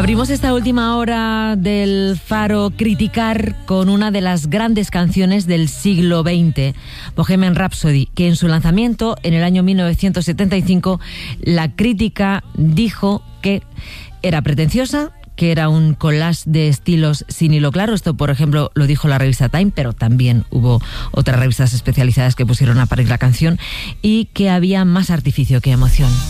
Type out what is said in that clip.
Abrimos esta última hora del Faro Criticar con una de las grandes canciones del siglo XX, Bohemian Rhapsody, que en su lanzamiento en el año 1975 la crítica dijo que era pretenciosa, que era un collage de estilos sin hilo claro. Esto, por ejemplo, lo dijo la revista Time, pero también hubo otras revistas especializadas que pusieron a parir la canción, y que había más artificio que emoción.